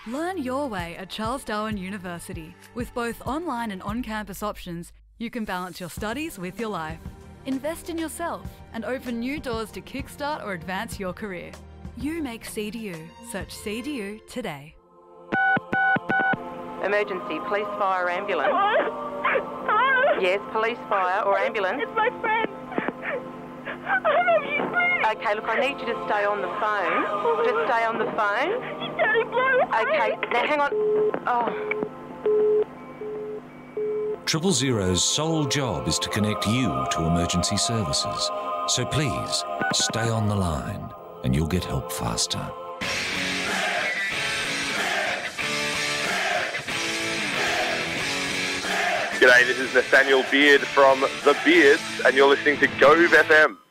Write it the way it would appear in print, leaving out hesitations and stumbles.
Learn your way at Charles Darwin University. With both online and on-campus options, you can balance your studies with your life. Invest in yourself and open new doors to kickstart or advance your career. You make CDU. Search CDU today. Emergency, police, fire, ambulance. Hello? Hello? Yes, police, fire or ambulance. It's my friend. I love you, please. Okay, look, I need you to stay on the phone. Just stay on the phone. She's turning blue. Okay, now hang on. Oh. 000's sole job is to connect you to emergency services. So please, stay on the line and you'll get help faster. G'day, this is Nathaniel Beard from The Beards, and you're listening to Gove FM.